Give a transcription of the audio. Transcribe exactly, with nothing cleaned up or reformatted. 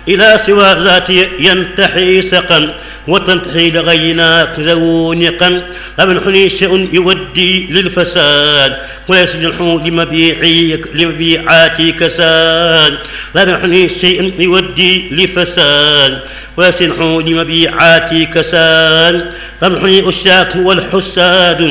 إلى سوى ذاتي ينتحي سقا وتنتحي لغيناك زونقا أمنحني شيء يودي للفساد ويسجنح لمبيعي لمبيعاتي كساد لا يمنحني شيء يودي لفساد ويسنح لمبيعاتي كساد تمنحني الشاك والحساد